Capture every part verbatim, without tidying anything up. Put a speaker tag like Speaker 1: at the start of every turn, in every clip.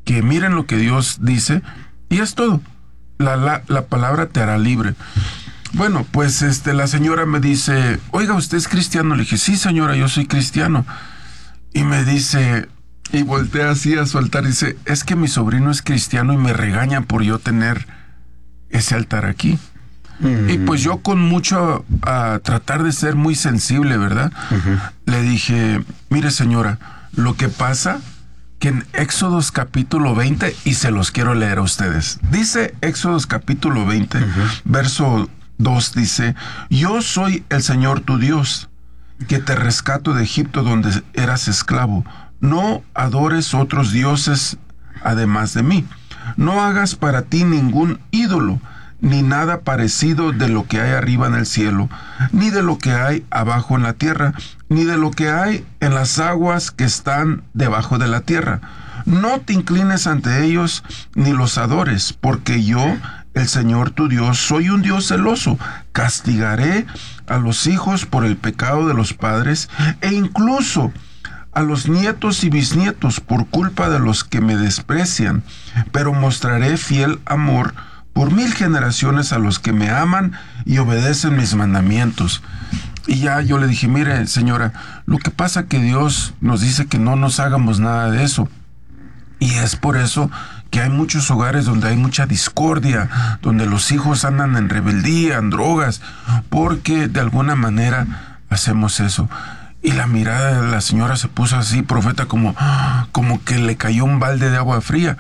Speaker 1: que miren lo que Dios dice, y es todo. La, la, la palabra te hará libre. Bueno, pues este, la señora me dice, oiga, ¿usted es cristiano? Le dije, sí, señora, yo soy cristiano. Y me dice, y voltea así a su altar, y dice, es que mi sobrino es cristiano y me regañan por yo tener ese altar aquí. Mm. Y pues yo con mucho, a tratar de ser muy sensible, ¿verdad? Uh-huh. Le dije, mire señora, lo que pasa que en Éxodos capítulo veinte, y se los quiero leer a ustedes, dice Éxodos capítulo veinte, uh-huh. verso dos, dice, yo soy el Señor tu Dios, que te rescato de Egipto donde eras esclavo. No adores otros dioses además de mí. No hagas para ti ningún ídolo, ni nada parecido de lo que hay arriba en el cielo, ni de lo que hay abajo en la tierra, ni de lo que hay en las aguas que están debajo de la tierra. No te inclines ante ellos, ni los adores, porque yo, el Señor tu Dios, soy un Dios celoso. Castigaré a los hijos por el pecado de los padres, e incluso a los nietos y bisnietos por culpa de los que me desprecian, pero mostraré fiel amor por mil generaciones a los que me aman y obedecen mis mandamientos. Y ya yo le dije, mire señora, lo que pasa que Dios nos dice que no nos hagamos nada de eso. Y es por eso que hay muchos hogares donde hay mucha discordia, donde los hijos andan en rebeldía, en drogas, porque de alguna manera hacemos eso. Y la mirada de la señora se puso así, profeta, como, como que le cayó un balde de agua fría.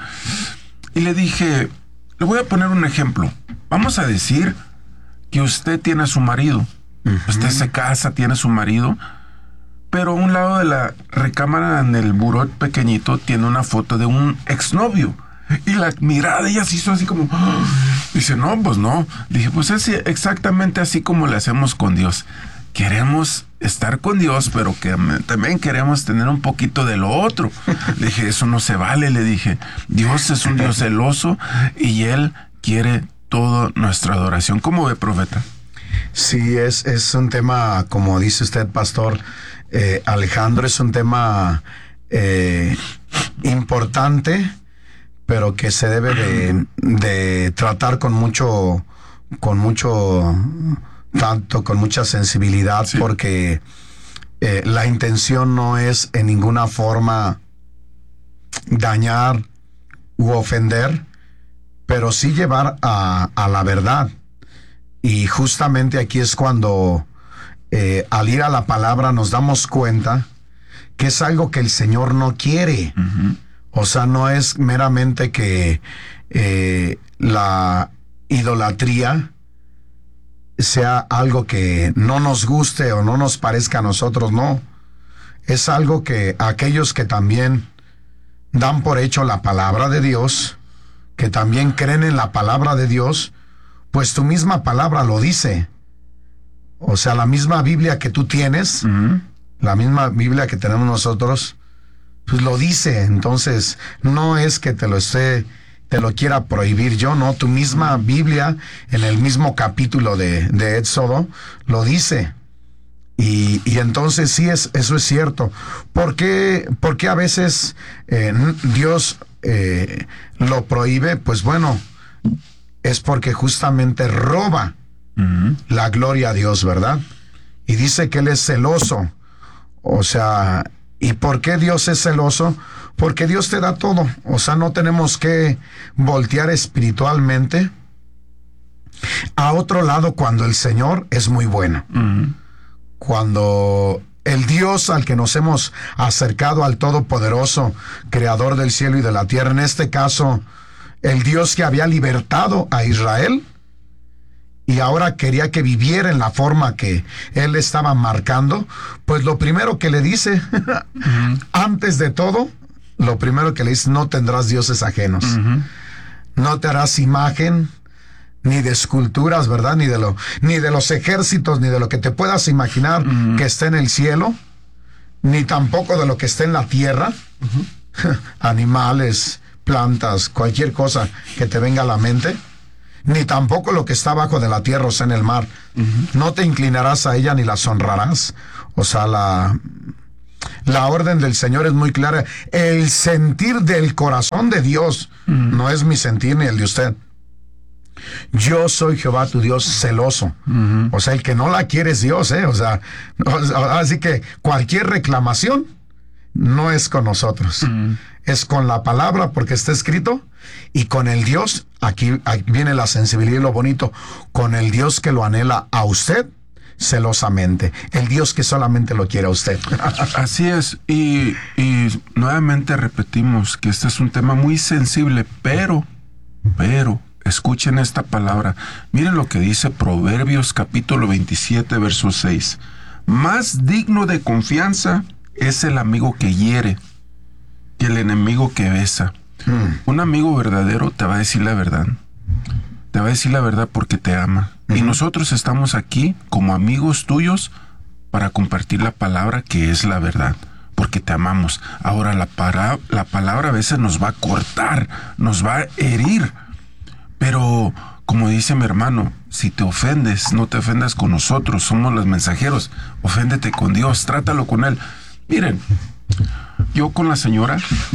Speaker 1: Y le dije, le voy a poner un ejemplo. Vamos a decir que usted tiene a su marido. Uh-huh. Usted se casa, tiene a su marido, pero a un lado de la recámara en el buró pequeñito tiene una foto de un exnovio. Y la mirada de ella se hizo así como... ¡Oh! Dice, no, pues no. Dije, pues es exactamente así como le hacemos con Dios. Queremos estar con Dios, pero que también queremos tener un poquito de lo otro. Le dije, eso no se vale. Le dije, Dios es un Dios celoso y Él quiere toda nuestra adoración. ¿Cómo ve, profeta?
Speaker 2: Sí, es, es un tema, como dice usted, pastor eh, Alejandro, es un tema eh, importante, pero que se debe de, de tratar con mucho, con mucho... tanto con mucha sensibilidad, sí. porque eh, la intención no es en ninguna forma dañar u ofender, pero sí llevar a, a la verdad. Y justamente aquí es cuando eh, al ir a la palabra nos damos cuenta que es algo que el Señor no quiere. Uh-huh. O sea, no es meramente que eh, la idolatría sea algo que no nos guste o no nos parezca a nosotros, no. Es algo que aquellos que también dan por hecho la palabra de Dios, que también creen en la palabra de Dios, pues tu misma palabra lo dice. O sea, la misma Biblia que tú tienes, uh-huh. la misma Biblia que tenemos nosotros, pues lo dice. Entonces, no es que te lo esté... te lo quiera prohibir yo, ¿no? Tu misma Biblia, en el mismo capítulo de, de Éxodo, lo dice. Y, y entonces sí, es, eso es cierto. ¿Por qué, por qué a veces eh, Dios eh, lo prohíbe? Pues bueno, es porque justamente roba uh-huh. la gloria a Dios, ¿verdad? Y dice que Él es celoso. O sea, ¿y por qué Dios es celoso? Porque Dios te da todo. O sea, no tenemos que voltear espiritualmente a otro lado cuando el Señor es muy bueno. Uh-huh. Cuando el Dios al que nos hemos acercado, al Todopoderoso, Creador del cielo y de la tierra, en este caso, el Dios que había libertado a Israel y ahora quería que viviera en la forma que Él estaba marcando, pues lo primero que le dice, uh-huh. antes de todo, lo primero que le dice, no tendrás dioses ajenos. Uh-huh. No te harás imagen ni de esculturas, ¿verdad? Ni de lo, ni de los ejércitos, ni de lo que te puedas imaginar uh-huh. que esté en el cielo, ni tampoco de lo que esté en la tierra. Uh-huh. Animales, plantas, cualquier cosa que te venga a la mente. Ni tampoco lo que está abajo de la tierra, o sea, en el mar. Uh-huh. No te inclinarás a ella ni las honrarás. O sea, la... La orden del Señor es muy clara. El sentir del corazón de Dios mm. no es mi sentir ni el de usted. Yo soy Jehová tu Dios celoso. Uh-huh. O sea, el que no la quiere es Dios, ¿eh? O sea, así que cualquier reclamación no es con nosotros. Uh-huh. Es con la palabra, porque está escrito, y con el Dios, aquí, aquí viene la sensibilidad y lo bonito, con el Dios que lo anhela a usted celosamente, el Dios que solamente lo quiere a usted.
Speaker 1: Así es, y, y nuevamente repetimos que este es un tema muy sensible, pero, pero, escuchen esta palabra. Miren lo que dice Proverbios capítulo veintisiete, verso seis. Más digno de confianza es el amigo que hiere que el enemigo que besa. Hmm. Un amigo verdadero te va a decir la verdad. Te va a decir la verdad porque te ama. Uh-huh. Y nosotros estamos aquí como amigos tuyos para compartir la palabra que es la verdad, porque te amamos. Ahora la, para, la palabra a veces nos va a cortar, nos va a herir. Pero, como dice mi hermano, si te ofendes, no te ofendas con nosotros, somos los mensajeros. Oféndete con Dios, trátalo con Él. Miren, yo con la señora,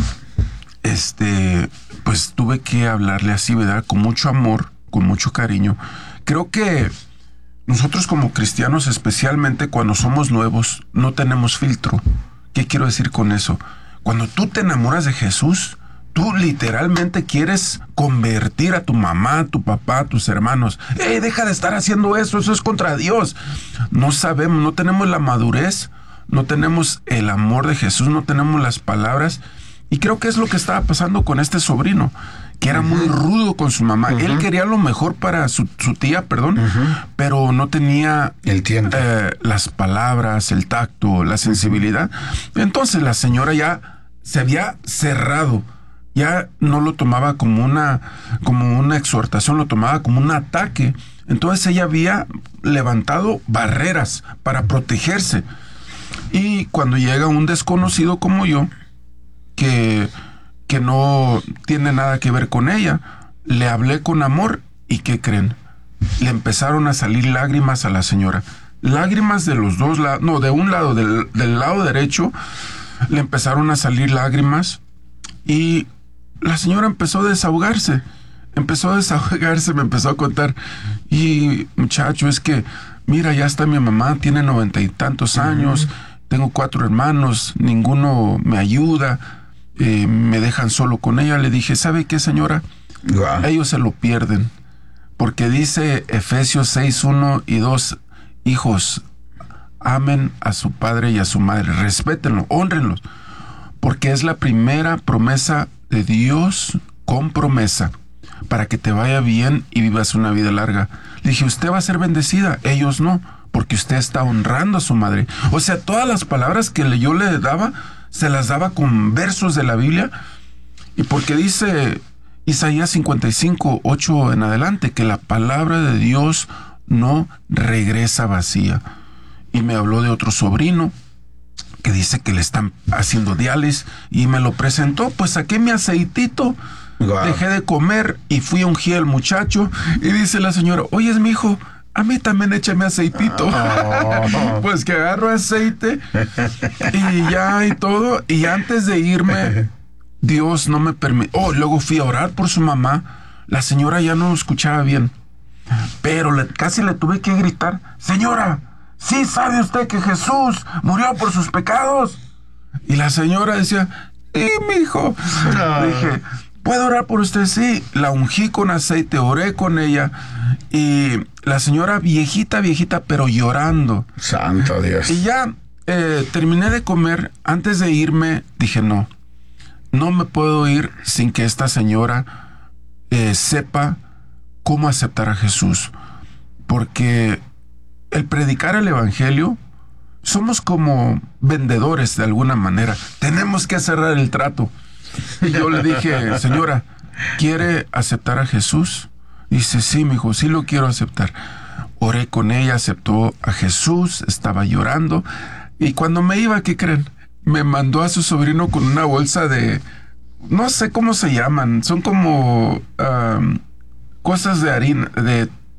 Speaker 1: este, pues tuve que hablarle así, ¿verdad? Con mucho amor, con mucho cariño. Creo que nosotros como cristianos, especialmente cuando somos nuevos, no tenemos filtro. ¿Qué quiero decir con eso? Cuando tú te enamoras de Jesús, tú literalmente quieres convertir a tu mamá, a tu papá, a tus hermanos. ¡Eh, deja de estar haciendo eso! Eso es contra Dios. No sabemos, no tenemos la madurez, no tenemos el amor de Jesús, no tenemos las palabras. Y creo que es lo que estaba pasando con este sobrino, que era uh-huh. muy rudo con su mamá. Uh-huh. Él quería lo mejor para su, su tía, perdón, uh-huh. pero no tenía
Speaker 2: el tiempo,
Speaker 1: eh, las palabras, el tacto, la sensibilidad. Entonces la señora ya se había cerrado. Ya no lo tomaba como una, como una exhortación, lo tomaba como un ataque. Entonces ella había levantado barreras para protegerse. Y cuando llega un desconocido como yo, que, que no tiene nada que ver con ella, le hablé con amor y ¿qué creen? Le empezaron a salir lágrimas a la señora. Lágrimas de los dos lados, no, de un lado, del, del lado derecho, le empezaron a salir lágrimas y la señora empezó a desahogarse, empezó a desahogarse, me empezó a contar, y muchacho, es que, mira, ya está mi mamá, tiene noventa y tantos años, uh-huh. tengo cuatro hermanos, ninguno me ayuda, eh, me dejan solo con ella. Le dije, ¿sabe qué, señora? Wow. Ellos se lo pierden, porque dice Efesios seis, uno y dos, hijos, amen a su padre y a su madre, respétenlo, hónrenlos, porque es la primera promesa de Dios con promesa para que te vaya bien y vivas una vida larga. Le dije, usted va a ser bendecida, ellos no, porque usted está honrando a su madre. O sea, todas las palabras que yo le daba, se las daba con versos de la Biblia, y porque dice Isaías cincuenta y cinco, ocho en adelante, que la palabra de Dios no regresa vacía. Y me habló de otro sobrino que dice que le están haciendo diálisis y me lo presentó, pues saqué mi aceitito, wow. dejé de comer y fui a ungir al muchacho, y dice la señora, oye, es mi hijo, a mí también échame aceitito. Oh. Pues que agarro aceite y ya y todo, y antes de irme, Dios no me permitió, oh, luego fui a orar por su mamá, la señora ya no lo escuchaba bien, pero le, casi le tuve que gritar, señora, ¿sí sabe usted que Jesús murió por sus pecados? Y la señora decía, sí, mijo. No. Le dije, ¿puedo orar por usted? Sí. La ungí con aceite, oré con ella, y la señora viejita, viejita, pero llorando.
Speaker 2: Santo Dios.
Speaker 1: Y ya eh, terminé de comer. Antes de irme, dije, no, no me puedo ir sin que esta señora eh, sepa cómo aceptar a Jesús. Porque el predicar el evangelio, somos como vendedores de alguna manera. Tenemos que cerrar el trato. Y yo le dije, señora, ¿quiere aceptar a Jesús? Dice, sí, mijo, sí lo quiero aceptar. Oré con ella, aceptó a Jesús, estaba llorando. Y cuando me iba, ¿qué creen? Me mandó a su sobrino con una bolsa de, no sé cómo se llaman, son como um, cosas de harina, de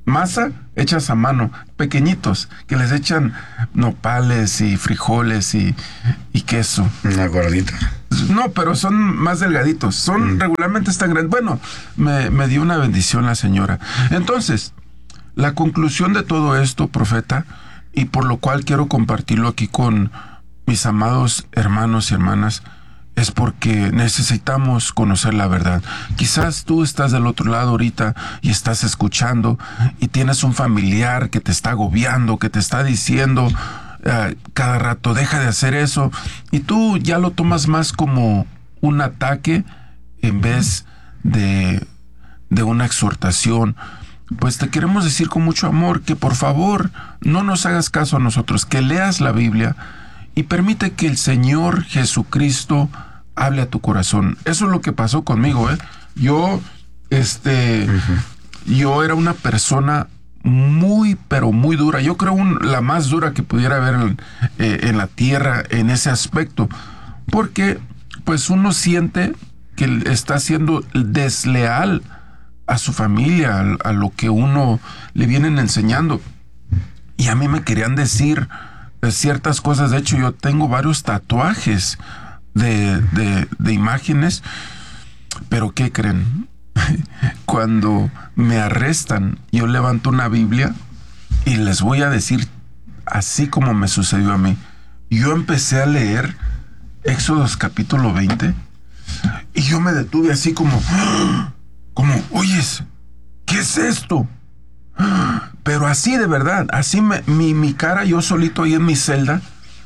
Speaker 1: masa hechas a mano, pequeñitos, que les echan nopales y frijoles y, y queso.
Speaker 2: Una gordita.
Speaker 1: No, pero son más delgaditos. Son mm. regularmente están grandes. Bueno, me, me dio una bendición la señora. Entonces, la conclusión de todo esto, profeta, y por lo cual quiero compartirlo aquí con mis amados hermanos y hermanas, es porque necesitamos conocer la verdad. Quizás tú estás del otro lado ahorita y estás escuchando y tienes un familiar que te está agobiando, que te está diciendo uh, cada rato, deja de hacer eso, y tú ya lo tomas más como un ataque en vez de, de una exhortación. Pues te queremos decir con mucho amor que por favor no nos hagas caso a nosotros, que leas la Biblia y permite que el Señor Jesucristo hable a tu corazón. Eso es lo que pasó conmigo, ¿eh? Yo, este, uh-huh. yo era una persona muy, pero muy dura. Yo creo un, la más dura que pudiera haber en, eh, en la tierra en ese aspecto. Porque, pues, uno siente que está siendo desleal a su familia, a, a lo que uno le vienen enseñando. Y a mí me querían decir eh, ciertas cosas. De hecho, yo tengo varios tatuajes De, de, de imágenes, pero ¿qué creen? Cuando me arrestan, yo levanto una Biblia y les voy a decir así como me sucedió a mí. Yo empecé a leer Éxodos capítulo veinte y yo me detuve así como, como, oyes, ¿qué es esto? Pero así de verdad, así me, mi, mi cara, yo solito ahí en mi celda,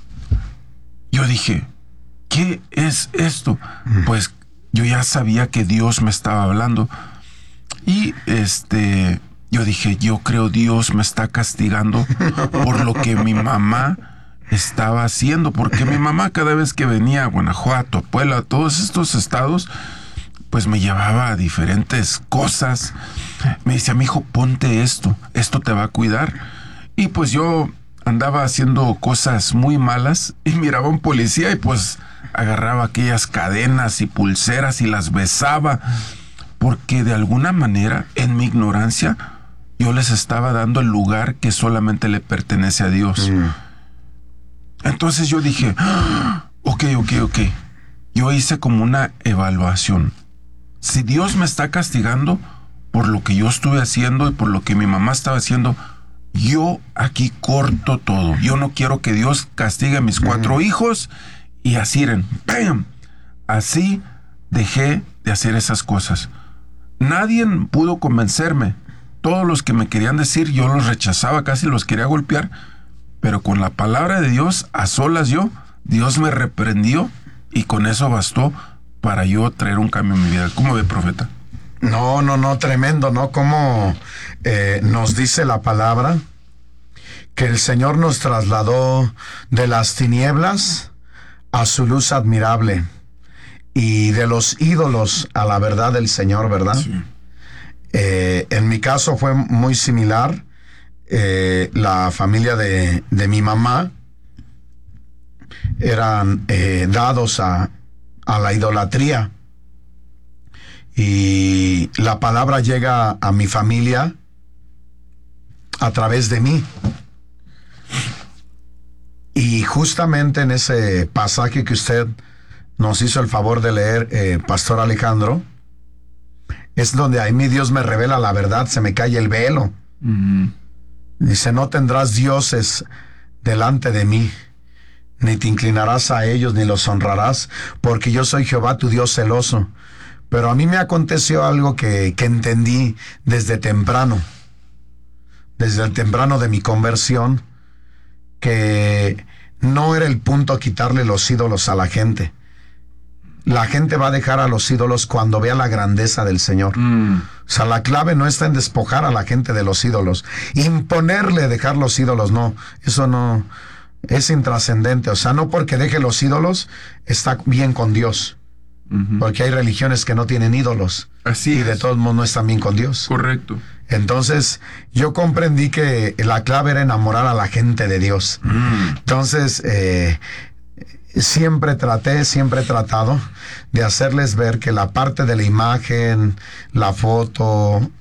Speaker 1: yo dije, ¿qué es esto? Mm. Pues yo ya sabía que Dios me estaba hablando. Y este, yo dije, yo creo Dios me está castigando por lo que mi mamá estaba haciendo. Porque mi mamá cada vez que venía a Guanajuato, a Puebla, a todos estos estados, pues me llevaba a diferentes cosas. Me decía, mijo, ponte esto, esto te va a cuidar. Y pues yo andaba haciendo cosas muy malas y miraba a un policía y pues agarraba aquellas cadenas y pulseras y las besaba, porque de alguna manera, en mi ignorancia, yo les estaba dando el lugar que solamente le pertenece a Dios. Mm. Entonces yo dije, ah, ok, ok, ok. Yo hice como una evaluación. Si Dios me está castigando por lo que yo estuve haciendo y por lo que mi mamá estaba haciendo, yo aquí corto todo. Yo no quiero que Dios castigue a mis cuatro mm. hijos. Y así, ¡pam! Así dejé de hacer esas cosas. Nadie pudo convencerme. Todos los que me querían decir, yo los rechazaba, casi los quería golpear. Pero con la palabra de Dios, a solas yo, Dios me reprendió y con eso bastó para yo traer un cambio en mi vida. ¿Cómo ve, profeta?
Speaker 2: No, no, no, tremendo, ¿no? Como eh, nos dice la palabra que el Señor nos trasladó de las tinieblas a su luz admirable y de los ídolos a la verdad del Señor, ¿verdad? Sí. Eh, en mi caso fue muy similar. Eh, la familia de, de mi mamá eran eh, dados a, a la idolatría y la palabra llega a mi familia a través de mí. Y justamente en ese pasaje que usted nos hizo el favor de leer, eh, Pastor Alejandro, es donde ahí mi Dios me revela la verdad, se me cae el velo. Mm-hmm. Dice, no tendrás dioses delante de mí, ni te inclinarás a ellos, ni los honrarás, porque yo soy Jehová tu Dios celoso. Pero a mí me aconteció algo que, que entendí desde temprano, desde el temprano de mi conversión, que no era el punto quitarle los ídolos a la gente. La gente va a dejar a los ídolos cuando vea la grandeza del Señor. Mm. O sea, la clave no está en despojar a la gente de los ídolos. Imponerle dejar los ídolos, no. Eso no es intrascendente. O sea, no porque deje los ídolos está bien con Dios. Uh-huh. Porque hay religiones que no tienen ídolos.
Speaker 1: Así
Speaker 2: y
Speaker 1: es.
Speaker 2: de todos modos no están bien con Dios.
Speaker 1: Correcto.
Speaker 2: Entonces, yo comprendí que la clave era enamorar a la gente de Dios. Mm. Entonces, eh, siempre traté, siempre he tratado de hacerles ver que la parte de la imagen, la foto,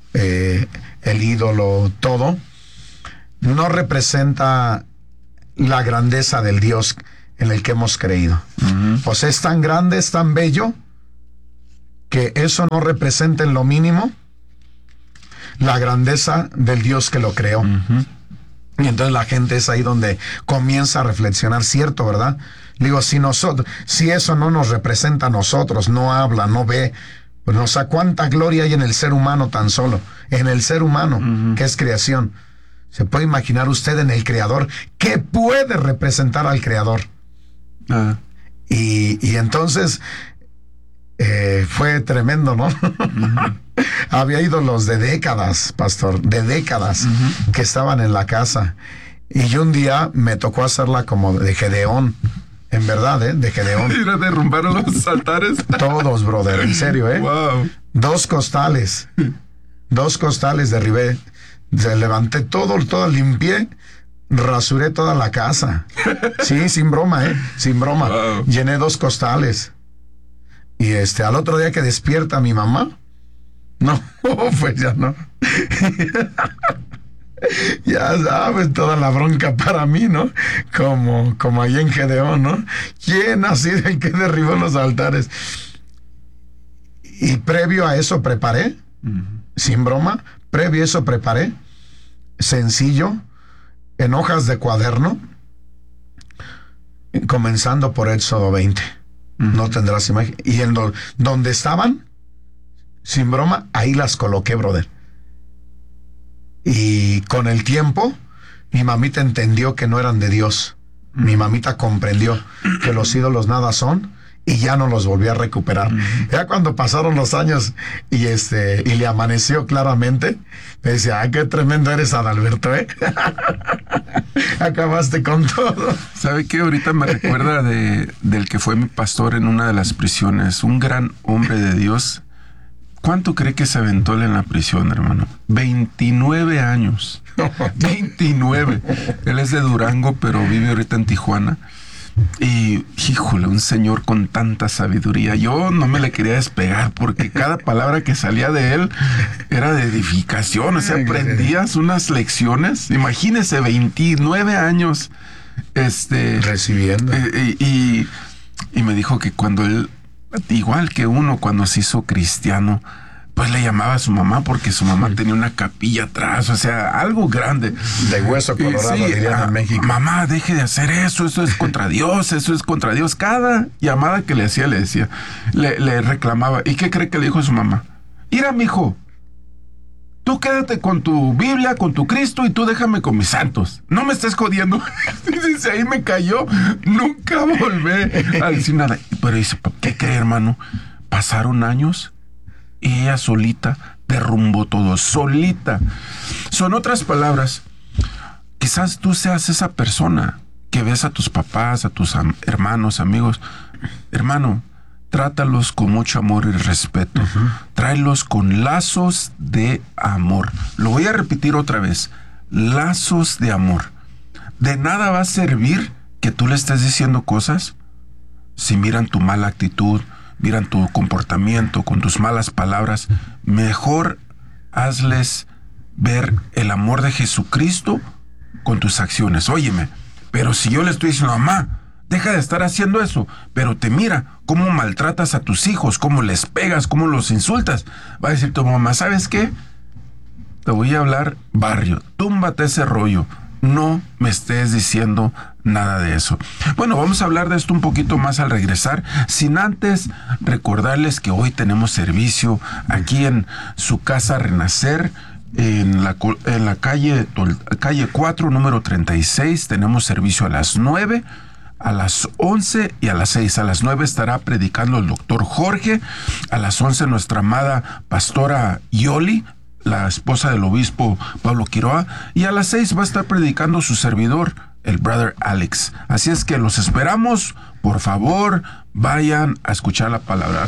Speaker 2: eh, el ídolo, todo, no representa la grandeza del Dios en el que hemos creído. Uh-huh. Pues es tan grande, es tan bello, que eso no representa en lo mínimo la grandeza del Dios que lo creó. Uh-huh. Y entonces la gente es ahí donde comienza a reflexionar, cierto, ¿verdad? Digo, si nosotros, si eso no nos representa a nosotros, no habla, no ve, pues no sé cuánta gloria hay en el ser humano tan solo, en el ser humano, uh-huh. que es creación. ¿Se puede imaginar usted en el Creador qué puede representar al Creador? Uh-huh. Y, y entonces eh, fue tremendo, ¿no? Uh-huh. Había ídolos de décadas, pastor, de décadas, uh-huh. que estaban en la casa. Y yo un día me tocó hacerla como de Gedeón. En verdad, ¿eh? De Gedeón.
Speaker 1: ¿Ir a derrumbar los altares?
Speaker 2: Todos, brother, en serio, ¿eh?
Speaker 1: Wow.
Speaker 2: Dos costales. Dos costales derribé. Se levanté todo, todo, limpié, rasuré toda la casa. Sí, sin broma, ¿eh? Sin broma. Wow. Llené dos costales. Y este, al otro día que despierta mi mamá, no, pues ya no. Ya sabes, toda la bronca para mí, ¿no? Como, como ahí en Gedeón, ¿no? ¿Quién ha sido el que derribó los altares? Y previo a eso preparé, uh-huh. sin broma, previo a eso preparé, sencillo, en hojas de cuaderno, comenzando por Éxodo veinte. Uh-huh. No tendrás imagen. Y en do, donde estaban, sin broma, ahí las coloqué, brother. Y con el tiempo, mi mamita entendió que no eran de Dios. Mm. Mi mamita comprendió que los ídolos nada son y ya no los volvió a recuperar. Mm. Ya cuando pasaron los años y este y le amaneció claramente, me decía, ¡ay, qué tremendo eres, Adalberto, eh! Acabaste con todo.
Speaker 1: ¿Sabe qué? Ahorita me recuerda de, del que fue mi pastor en una de las prisiones, un gran hombre de Dios. ¿Cuánto cree que se aventó él en la prisión, hermano? veintinueve años. veintinueve. Él es de Durango, pero vive ahorita en Tijuana. Y, híjole, un señor con tanta sabiduría. Yo no me le quería despegar porque cada palabra que salía de él era de edificación. O sea, aprendías unas lecciones. Imagínese, veintinueve años. Este,
Speaker 2: Recibiendo.
Speaker 1: Eh, y, y, y me dijo que cuando él... Igual que uno cuando se hizo cristiano, pues le llamaba a su mamá porque su mamá tenía una capilla atrás, o sea, algo grande.
Speaker 2: De hueso colorado, sí, dirían en México.
Speaker 1: Mamá, deje de hacer eso, eso es contra Dios, eso es contra Dios. Cada llamada que le hacía, le decía, le, le reclamaba. ¿Y qué cree que le dijo su mamá? Mira, mijo, tú quédate con tu Biblia, con tu Cristo y tú déjame con mis santos. No me estés jodiendo. Dice, ahí me cayó. Nunca volví a decir nada. Pero dice, ¿qué cree, hermano? Pasaron años y ella solita derrumbó todo. Solita. Son otras palabras. Quizás tú seas esa persona que ves a tus papás, a tus am- hermanos, amigos. Hermano, trátalos con mucho amor y respeto. Uh-huh. Tráelos con lazos de amor. Lo voy a repetir otra vez. Lazos de amor. De nada va a servir que tú le estés diciendo cosas si miran tu mala actitud, miran tu comportamiento con tus malas palabras. Mejor hazles ver el amor de Jesucristo con tus acciones. Óyeme, pero si yo le estoy diciendo, mamá, deja de estar haciendo eso, pero te mira cómo maltratas a tus hijos, cómo les pegas, cómo los insultas, va a decir tu mamá, ¿sabes qué? Te voy a hablar barrio, túmbate ese rollo, no me estés diciendo nada de eso. Bueno, vamos a hablar de esto un poquito más al regresar, sin antes recordarles que hoy tenemos servicio aquí en su casa Renacer, en la, en la calle, calle cuatro, número treinta y seis, tenemos servicio a las nueve, a las once y a las seis. A las nueve estará predicando el doctor Jorge, a las once nuestra amada pastora Yoli, la esposa del obispo Pablo Quiroa, y a las seis va a estar predicando su servidor, el brother Alex. Así es que los esperamos, por favor, vayan a escuchar la palabra.